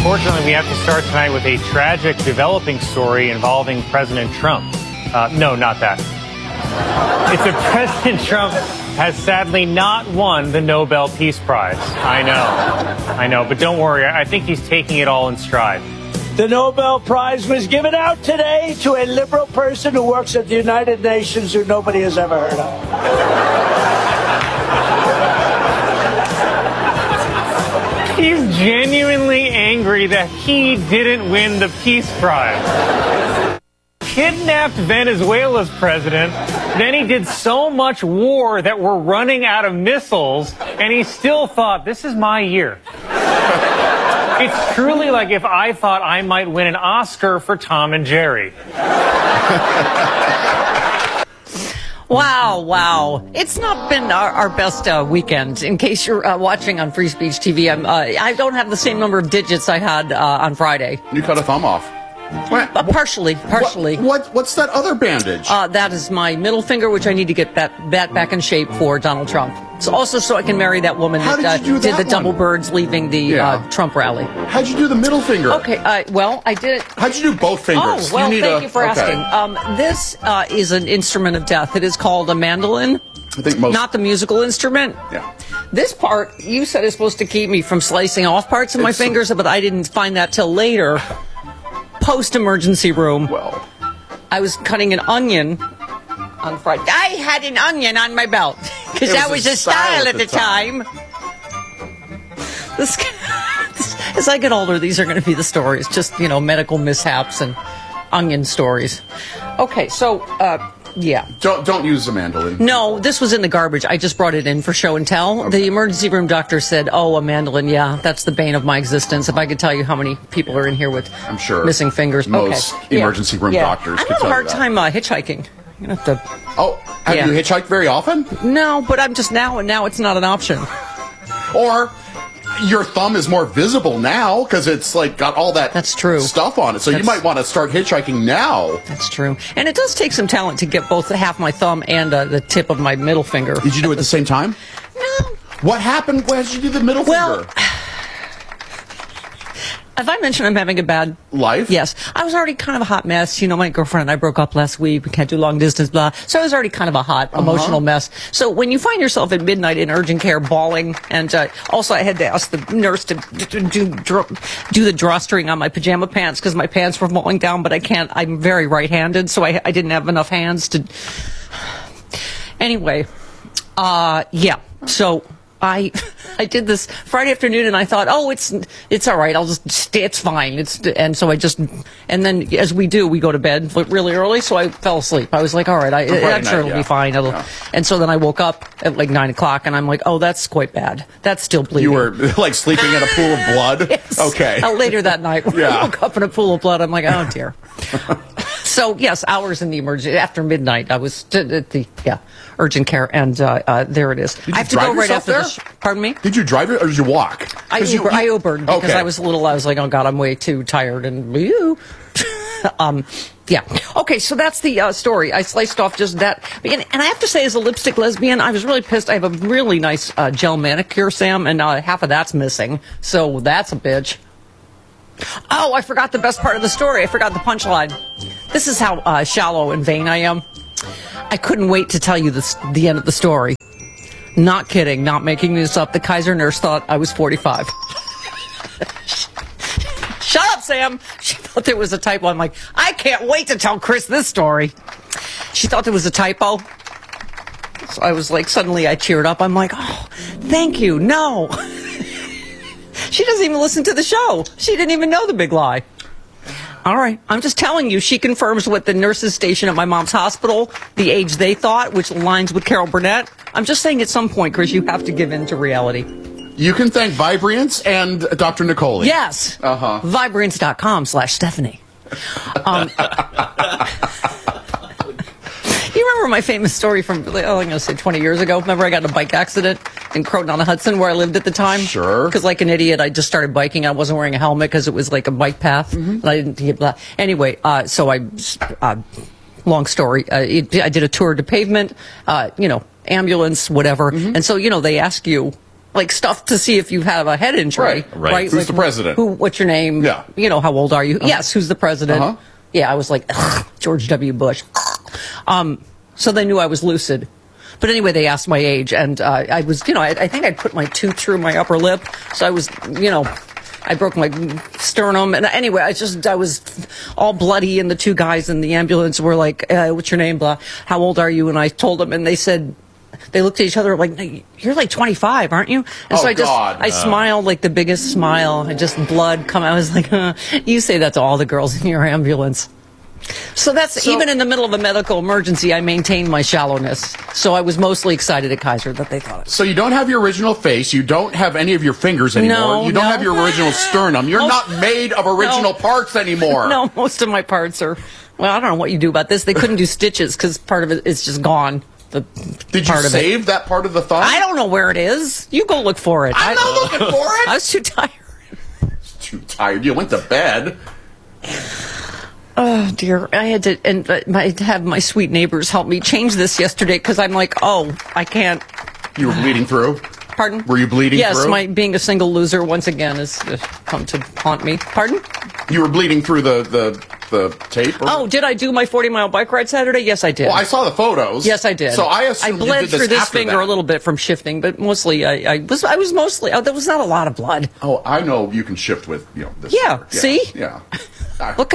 Unfortunately, we have to start tonight with a tragic developing story involving President Trump. No, not that. It's that President Trump has sadly not won the Nobel Peace Prize. I know, but don't worry. I think he's taking it all in stride. The Nobel Prize was given out today to a liberal person who works at the United Nations who nobody has ever heard of. He's genuinely angry that he didn't win the Peace Prize. Kidnapped Venezuela's president, then he did so much war that we're running out of missiles, and he still thought, this is my year. It's truly like if I thought I might win an Oscar for Tom and Jerry. Wow. It's not been our best weekend. In case you're watching on Free Speech TV, I don't have the same number of digits I had on Friday. You cut a thumb off. Partially. What's that other bandage? That is my middle finger, which I need to get that back in shape for Donald Trump. It's also so I can marry that woman that did the double birds leaving the Trump rally. How'd you do the middle finger? Okay, well, I did it. How'd you do both fingers? Oh, well, thank you for asking. This is an instrument of death. It is called a mandolin. I think most... Not the musical instrument. Yeah. This part, you said, is supposed to keep me from slicing off parts of my fingers, but I didn't find that till later. Post-emergency room. Well, I was cutting an onion on Friday. I had an onion on my belt because that was a style at the time. As I get older, these are going to be the stories. Just, medical mishaps and onion stories. Okay, so, yeah. Don't use the mandolin. No, this was in the garbage. I just brought it in for show and tell. Okay. The emergency room doctor said, a mandolin, yeah, that's the bane of my existence. If I could tell you how many people are in here with missing fingers. Most emergency room doctors could tell you that. I have a hard time hitchhiking. You have to... Have you hitchhiked very often? No, but I'm just now it's not an option. Or... your thumb is more visible now because it's got all that stuff on it. So you might want to start hitchhiking now. That's true. And it does take some talent to get both half my thumb and the tip of my middle finger. Did you do it at the same time? No. What happened? Why did you do the middle finger? Have I mentioned I'm having a bad life? Yes. I was already kind of a hot mess. My girlfriend and I broke up last week. We can't do long distance, blah. So I was already kind of a hot, emotional mess. So when you find yourself at midnight in urgent care bawling, and also I had to ask the nurse to do the drawstring on my pajama pants because my pants were falling down, but I can't. I'm very right-handed, so I didn't have enough hands to... Anyway, yeah. So... I did this Friday afternoon, and I thought, it's all right. It's fine. And so and then as we do, we go to bed really early. So I fell asleep. I was like, all right, I'm sure it'll be fine. And so then I woke up at 9 o'clock, and I'm like, that's quite bad. That's still bleeding. You were sleeping in a pool of blood. Yes. Okay. Later that night, when I woke up in a pool of blood, I'm like, oh dear. So yes, hours in the emergency after midnight. I was at the urgent care, and there it is. I have to go right after this. Pardon me? Did you drive it or did you walk? I Ubered because I was I was like, oh God, I'm way too tired and yeah. Okay, so that's the story. I sliced off just that. And I have to say, as a lipstick lesbian, I was really pissed. I have a really nice gel manicure, Sam, and half of that's missing. So that's a bitch. Oh, I forgot the best part of the story. I forgot the punchline. This is how shallow and vain I am. I couldn't wait to tell you the end of the story. Not kidding, not making this up. The Kaiser nurse thought I was 45. Shut up, Sam. She thought there was a typo. I'm like, I can't wait to tell Chris this story. She thought there was a typo. So I was like, suddenly I cheered up. I'm like, oh, thank you. No. She doesn't even listen to the show. She didn't even know the big lie. All right. I'm just telling you, she confirms what the nurses station at my mom's hospital, the age they thought, which aligns with Carol Burnett. I'm just saying at some point, Chris, you have to give in to reality. You can thank Vibrance and Dr. Nicole. Yes. Vibrance.com/Stephanie. You remember my famous story from, I'm going to say 20 years ago? Remember I got in a bike accident in Croton-on-the-Hudson where I lived at the time? Sure. Because like an idiot, I just started biking. I wasn't wearing a helmet because it was like a bike path. And I didn't get blah. Anyway, so long story. I did a tour to pavement, ambulance, whatever. And so, they ask you, like stuff to see if you have a head injury. Right. Who's like, the president? What's your name? Yeah. You know, how old are you? Yes, who's the president? Yeah, I was like, George W. Bush. So they knew I was lucid. But anyway, they asked my age, and I was, you know, I think I'd put my tooth through my upper lip. So I was, you know, I broke my sternum. And anyway, I was all bloody, and the two guys in the ambulance were like, what's your name, blah, how old are you? And I told them, and they said, they looked at each other like, you're like 25, aren't you? And so I smiled like the biggest smile, and just blood come out. I was like, you say that to all the girls in your ambulance. So even in the middle of a medical emergency, I maintained my shallowness. So I was mostly excited at Kaiser that they thought it. So you don't have your original face. You don't have any of your fingers anymore. No, you don't have your original sternum. You're not made of original parts anymore. No, most of my parts are, well, I don't know what you do about this. They couldn't do stitches because part of it is just gone. Did you save that part of the thumb? I don't know where it is. You go look for it. I'm not looking for it. I was too tired. Too tired. You went to bed. Oh, dear. I had to have my sweet neighbors help me change this yesterday because I'm like, oh, I can't. You were bleeding through? Pardon? Were you bleeding through? Yes, my being a single loser once again has come to haunt me. Pardon? You were bleeding through the tape? Oh, did I do my 40-mile bike ride Saturday? Yes, I did. Well, I saw the photos. Yes, I did. So I assumed bled you did through this finger that. a little bit from shifting, but mostly I was mostly. Oh, there was not a lot of blood. Oh, I know you can shift with this. Yeah. See? Yeah. Look.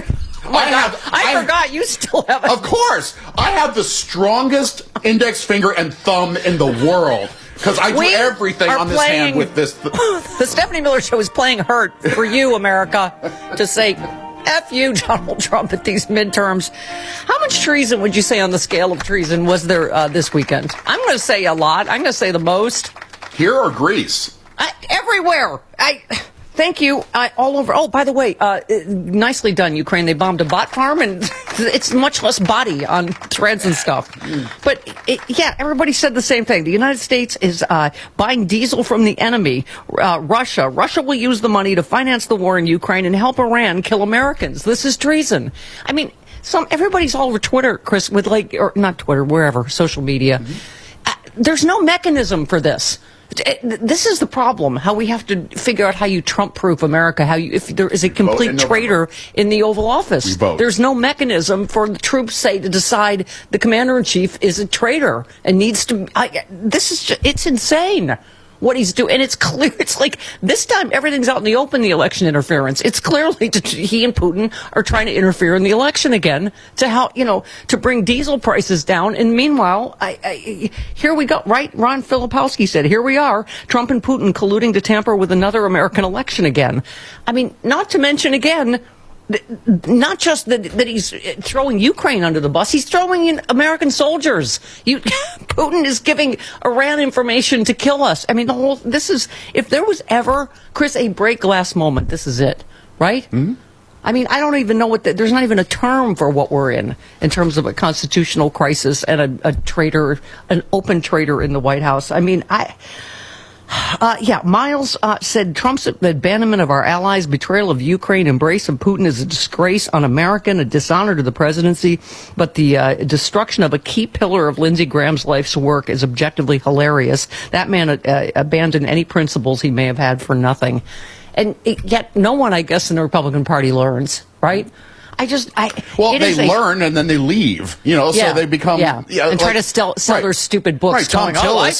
I forgot you still have it. Of course, I have the strongest index finger and thumb in the world. Because I do everything on this hand with this. The Stephanie Miller Show is playing hurt for you, America, to say, F you, Donald Trump, at these midterms. How much treason would you say on the scale of treason was there this weekend? I'm going to say a lot. I'm going to say the most. Here or Greece? Everywhere. Thank you. All over. Oh, by the way, nicely done, Ukraine. They bombed a bot farm, and it's much less body on threads and stuff. But, everybody said the same thing. The United States is buying diesel from the enemy, Russia. Russia will use the money to finance the war in Ukraine and help Iran kill Americans. This is treason. I mean, everybody's all over Twitter, Chris, with or not Twitter, wherever, social media. There's no mechanism for this. This is the problem, how we have to figure out how you Trump-proof America, if there is a complete traitor in the Oval Office. There's no mechanism for the troops, say, to decide the commander-in-chief is a traitor and needs to... it's insane what he's doing. And it's clear, it's like, this time everything's out in the open, the election interference. It's clearly he and Putin are trying to interfere in the election again to bring diesel prices down. And meanwhile, here we go, right? Ron Filipowski said, here we are, Trump and Putin colluding to tamper with another American election again. I mean, not to mention again, not just that he's throwing Ukraine under the bus, he's throwing in American soldiers. Putin is giving Iran information to kill us. I mean, if there was ever, Chris, a break glass moment, this is it, right? Mm-hmm. I mean, I don't even know there's not even a term for what we're in terms of a constitutional crisis and a traitor, an open traitor in the White House. I mean, Miles said Trump's abandonment of our allies, betrayal of Ukraine, embrace of Putin is a disgrace on American, a dishonor to the presidency, but the destruction of a key pillar of Lindsey Graham's life's work is objectively hilarious. That man abandoned any principles he may have had for nothing. And yet no one, I guess, in the Republican Party learns, right? They learn and then they leave, so they become and try to sell their stupid books. Right, Tom Tillis,